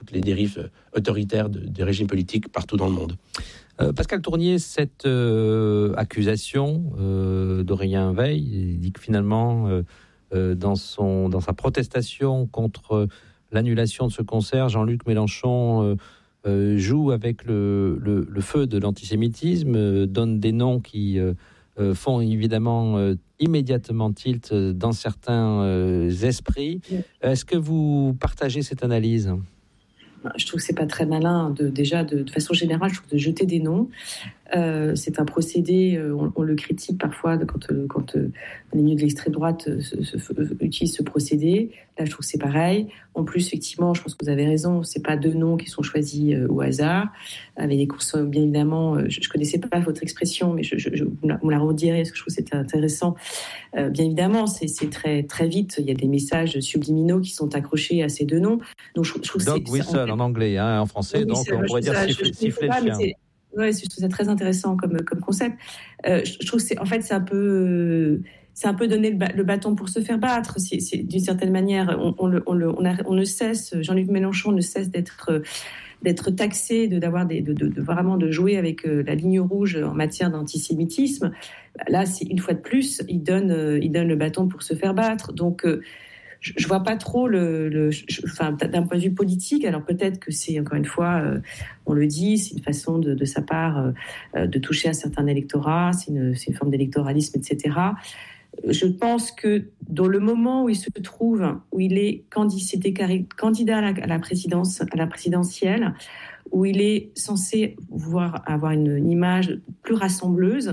toutes les dérives autoritaires des régimes politiques partout dans le monde. Pascal Tournier, cette accusation d'Aurélien Veil, il dit que finalement, dans sa protestation contre l'annulation de ce concert, Jean-Luc Mélenchon joue avec le feu de l'antisémitisme, donne des noms qui font évidemment immédiatement tilt dans certains esprits. Est-ce que vous partagez cette analyse ? Je trouve que c'est pas très malin de façon générale, je trouve, de jeter des noms. C'est un procédé, on le critique parfois quand les milieux de l'extrême droite utilisent ce procédé. Là, je trouve que c'est pareil. En plus, effectivement, je pense que vous avez raison, c'est pas deux noms qui sont choisis au hasard, avec des courses, bien évidemment. Je connaissais pas votre expression, mais vous me la redirez parce que je trouve que c'était intéressant. Bien évidemment, c'est très très vite. Il y a des messages subliminaux qui sont accrochés à ces deux noms. Donc, je trouve Dog whistle en anglais, en français. Donc, on pourrait dire siffler le chien. Ouais, je trouve ça très intéressant comme concept. Je trouve que c'est un peu donner le bâton pour se faire battre. C'est d'une certaine manière, on ne cesse, Jean-Luc Mélenchon ne cesse d'être taxé, de vraiment de jouer avec la ligne rouge en matière d'antisémitisme. Là, c'est une fois de plus, il donne le bâton pour se faire battre. Donc je vois pas trop d'un point de vue politique. Alors peut-être que c'est, encore une fois, on le dit, c'est une façon de sa part de toucher un certain électorat, c'est une forme d'électoralisme, etc. Je pense que dans le moment où il se trouve, où il est candidat à la présidentielle, où il est censé avoir une image plus rassembleuse,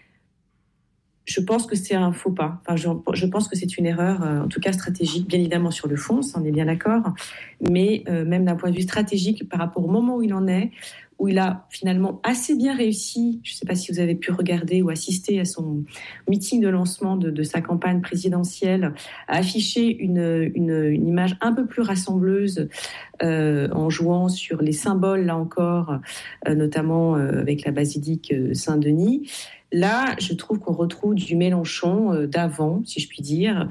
je pense que c'est un faux pas. Enfin, je pense que c'est une erreur, en tout cas stratégique, bien évidemment sur le fond, ça on est bien d'accord, mais même d'un point de vue stratégique, par rapport au moment où il en est, où il a finalement assez bien réussi, je ne sais pas si vous avez pu regarder ou assister à son meeting de lancement de sa campagne présidentielle, à afficher une image un peu plus rassembleuse en jouant sur les symboles, là encore, notamment avec la basilique Saint-Denis. Là, je trouve qu'on retrouve du Mélenchon d'avant, si je puis dire.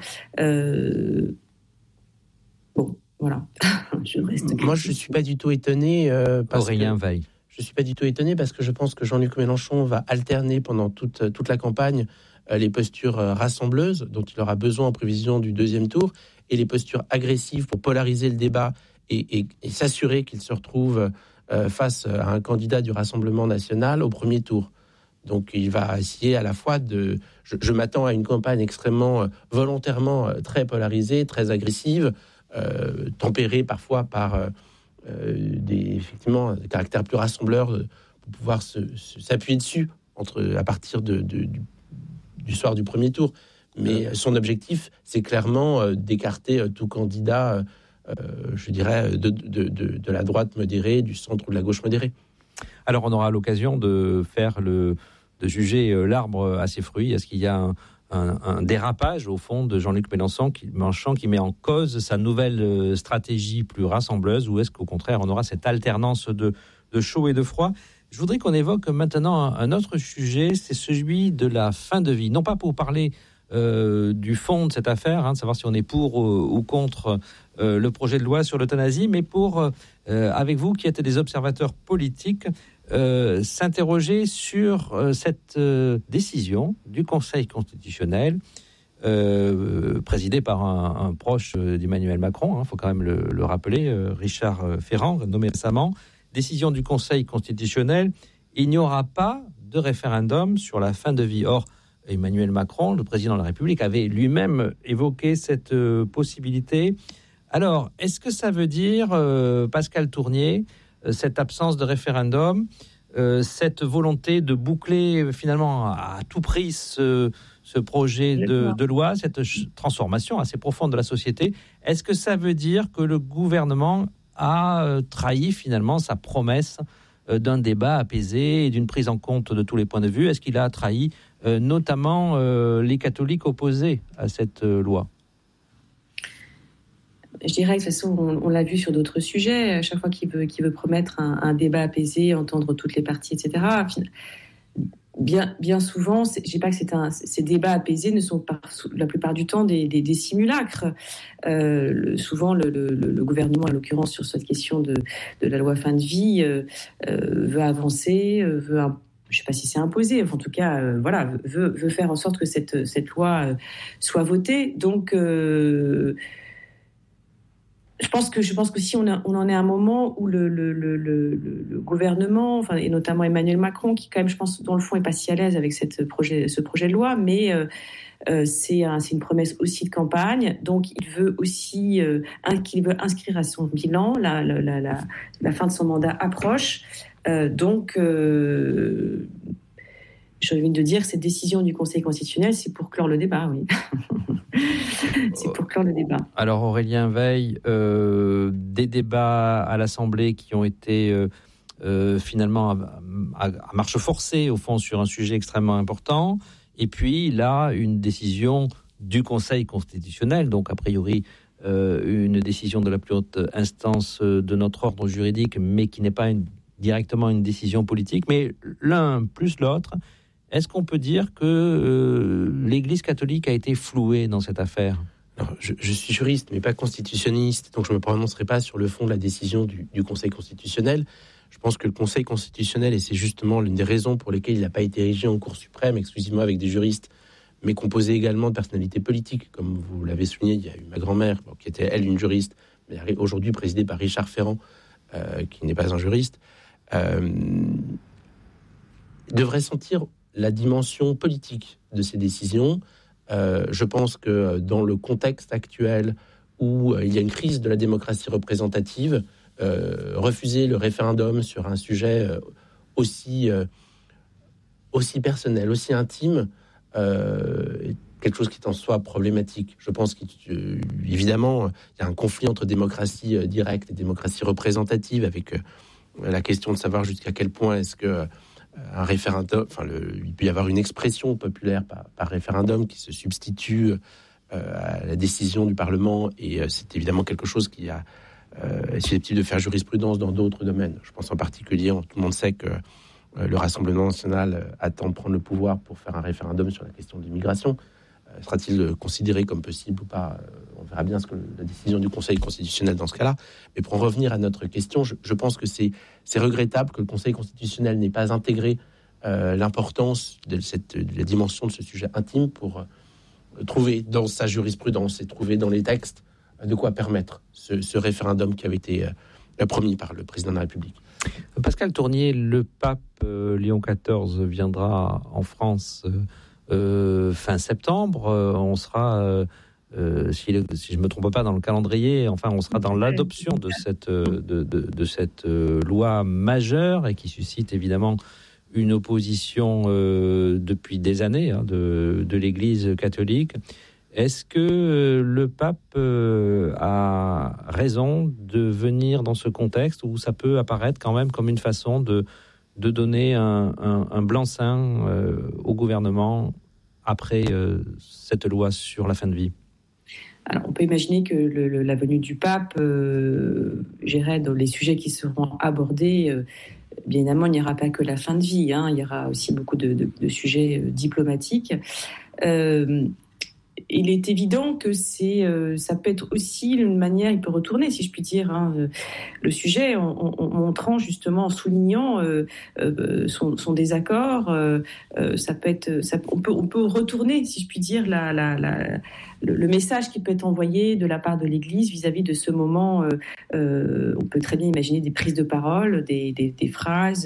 Bon, voilà. Moi, je ne suis pas du tout étonné. Aurélien Veil. Je ne suis pas du tout étonné parce que je pense que Jean-Luc Mélenchon va alterner pendant toute la campagne les postures rassembleuses dont il aura besoin en prévision du deuxième tour et les postures agressives pour polariser le débat et s'assurer qu'il se retrouve face à un candidat du Rassemblement national au premier tour. Donc il va essayer à la fois je m'attends à une campagne extrêmement volontairement très polarisée, très agressive, tempérée parfois par effectivement des caractères plus rassembleurs pour pouvoir s'appuyer dessus à partir du soir du premier tour. Mais son objectif, c'est clairement d'écarter tout candidat, je dirais, de la droite modérée, du centre ou de la gauche modérée. Alors, on aura l'occasion de juger l'arbre à ses fruits. Est-ce qu'il y a un dérapage, au fond, de Jean-Luc Mélenchon qui met en cause sa nouvelle stratégie plus rassembleuse, ou est-ce qu'au contraire, on aura cette alternance de chaud et de froid ? Je voudrais qu'on évoque maintenant un autre sujet, c'est celui de la fin de vie. Non pas pour parler du fond de cette affaire, de savoir si on est pour ou contre le projet de loi sur l'euthanasie, mais pour, avec vous qui êtes des observateurs politiques, s'interroger sur cette décision du Conseil constitutionnel présidé par un proche d'Emmanuel Macron, il faut quand même le rappeler, Richard Ferrand, nommé récemment. Décision du Conseil constitutionnel, il n'y aura pas de référendum sur la fin de vie. Or, Emmanuel Macron, le président de la République, avait lui-même évoqué cette possibilité. Alors, est-ce que ça veut dire, Pascal Tournier, cette absence de référendum, cette volonté de boucler finalement à tout prix ce projet de loi, cette transformation assez profonde de la société, est-ce que ça veut dire que le gouvernement a trahi finalement sa promesse d'un débat apaisé et d'une prise en compte de tous les points de vue? Est-ce qu'il a trahi notamment les catholiques opposés à cette loi? Je dirais que de toute façon, on l'a vu sur d'autres sujets. À chaque fois qu'il veut promettre un débat apaisé, entendre toutes les parties, etc., bien souvent, je dis pas que ces débats apaisés ne sont pas la plupart du temps des simulacres. Souvent, le gouvernement, en l'occurrence sur cette question de la loi fin de vie, veut avancer, je ne sais pas si c'est imposé, en tout cas, veut faire en sorte que cette loi soit votée. Donc, je pense que si on en est à un moment où le gouvernement, enfin, et notamment Emmanuel Macron, qui quand même, je pense, dans le fond, est pas si à l'aise avec ce projet de loi, mais c'est une promesse aussi de campagne. Donc, il veut aussi qu'il veut inscrire à son bilan. La fin de son mandat approche. Donc, j'ai envie de dire, cette décision du Conseil constitutionnel, c'est pour clore le débat, oui. C'est pour clore le débat. Alors Aurélien Veil, des débats à l'Assemblée qui ont été finalement à marche forcée au fond sur un sujet extrêmement important, et puis là une décision du Conseil constitutionnel, donc a priori une décision de la plus haute instance de notre ordre juridique, mais qui n'est pas directement une décision politique, mais l'un plus l'autre. Est-ce qu'on peut dire que l'Église catholique a été flouée dans cette affaire ? Alors, je suis juriste, mais pas constitutionnaliste, donc je ne me prononcerai pas sur le fond de la décision du Conseil constitutionnel. Je pense que le Conseil constitutionnel, et c'est justement l'une des raisons pour lesquelles il n'a pas été érigé en Cour suprême exclusivement avec des juristes, mais composé également de personnalités politiques, comme vous l'avez souligné. Il y a eu ma grand-mère, qui était elle une juriste, mais aujourd'hui présidée par Richard Ferrand, qui n'est pas un juriste, devrait sentir la dimension politique de ces décisions. Je pense que dans le contexte actuel où il y a une crise de la démocratie représentative, refuser le référendum sur un sujet aussi personnel, aussi intime, est quelque chose qui est en soi problématique. Je pense qu'évidemment, il y a un conflit entre démocratie directe et démocratie représentative, avec la question de savoir jusqu'à quel point est-ce que un référendum, il peut y avoir une expression populaire par référendum qui se substitue à la décision du Parlement, et c'est évidemment quelque chose qui est susceptible de faire jurisprudence dans d'autres domaines. Je pense en particulier, tout le monde sait que le Rassemblement national attend de prendre le pouvoir pour faire un référendum sur la question de l'immigration. Sera-t-il considéré comme possible ou pas ? On verra bien la décision du Conseil constitutionnel dans ce cas-là. Mais pour en revenir à notre question, je pense que c'est regrettable que le Conseil constitutionnel n'ait pas intégré l'importance de la dimension de ce sujet intime pour trouver dans sa jurisprudence et trouver dans les textes de quoi permettre ce référendum qui avait été promis par le président de la République. Pascal Tournier, le pape Léon XIV viendra en France fin septembre. On sera, si je ne me trompe pas dans le calendrier, on sera dans l'adoption de cette loi majeure, et qui suscite évidemment une opposition depuis des années de l'Église catholique. Est-ce que le pape a raison de venir dans ce contexte où ça peut apparaître quand même comme une façon de donner un blanc-seing au gouvernement après cette loi sur la fin de vie ? Alors, on peut imaginer que la venue du pape gérerait dans les sujets qui seront abordés. Bien évidemment, il n'y aura pas que la fin de vie, il y aura aussi beaucoup de sujets diplomatiques. Il est évident que ça peut être aussi une manière, il peut retourner, si je puis dire, le sujet en montrant justement, en soulignant son désaccord. Ça peut être, on peut retourner, si je puis dire, le message qui peut être envoyé de la part de l'Église vis-à-vis de ce moment. On peut très bien imaginer des prises de parole, des phrases.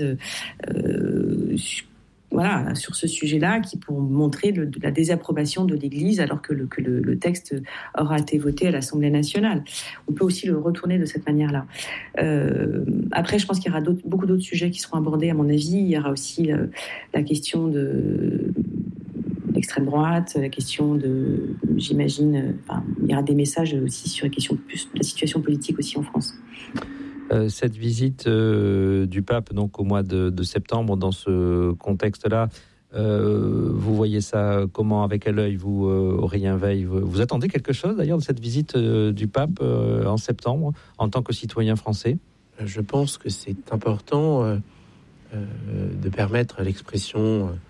Sur ce sujet-là, qui pourront montrer la désapprobation de l'Église alors que le texte aura été voté à l'Assemblée nationale. On peut aussi le retourner de cette manière-là. Après, je pense qu'il y aura beaucoup d'autres sujets qui seront abordés, à mon avis. Il y aura aussi la question de l'extrême droite, la question j'imagine, il y aura des messages aussi sur la question plus de la situation politique aussi en France. Cette visite du pape, donc au mois de septembre, dans ce contexte-là, vous voyez ça comment, avec quel œil, vous, Aurélien Veil, vous attendez quelque chose d'ailleurs de cette visite du pape en septembre, en tant que citoyen français ? Je pense que c'est important de permettre l'expression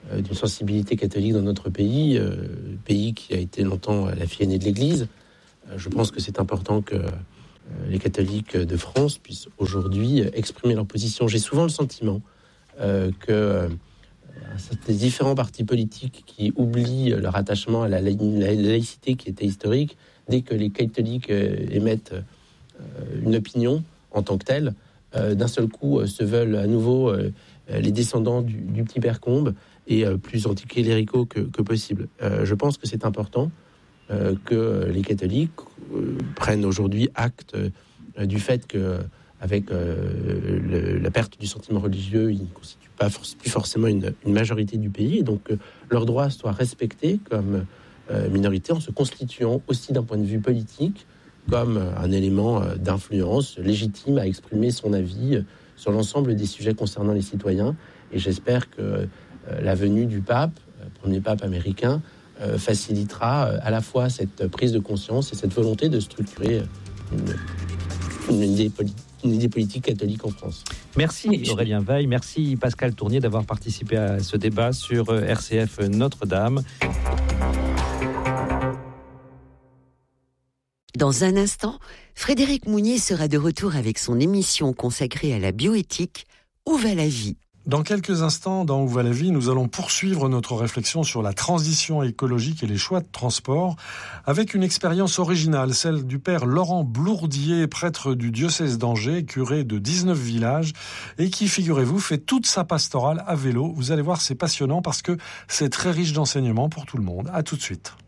d'une sensibilité catholique dans notre pays, pays qui a été longtemps la fille aînée de l'Église. Je pense que c'est important que les catholiques de France puissent aujourd'hui exprimer leur position. J'ai souvent le sentiment que les différents partis politiques qui oublient leur attachement à la laïcité qui était historique, dès que les catholiques émettent une opinion en tant que telle, d'un seul coup se veulent à nouveau les descendants du petit père Combe et plus anticléricaux que possible. Je pense que c'est important que les catholiques prennent aujourd'hui acte du fait que, avec la perte du sentiment religieux, ils ne constituent plus forcément une majorité du pays, et donc leurs droits soient respectés comme minorité en se constituant aussi d'un point de vue politique comme un élément d'influence légitime à exprimer son avis sur l'ensemble des sujets concernant les citoyens. Et j'espère que la venue du pape, premier pape américain, facilitera à la fois cette prise de conscience et cette volonté de structurer une idée politique catholique en France. Merci Aurélien Veil, merci Pascal Tournier d'avoir participé à ce débat sur RCF Notre-Dame. Dans un instant, Frédéric Mounier sera de retour avec son émission consacrée à la bioéthique, Où va la vie ? Dans quelques instants, dans Où va la vie, nous allons poursuivre notre réflexion sur la transition écologique et les choix de transport avec une expérience originale, celle du père Laurent Blourdier, prêtre du diocèse d'Angers, curé de 19 villages et qui, figurez-vous, fait toute sa pastorale à vélo. Vous allez voir, c'est passionnant parce que c'est très riche d'enseignements pour tout le monde. À tout de suite.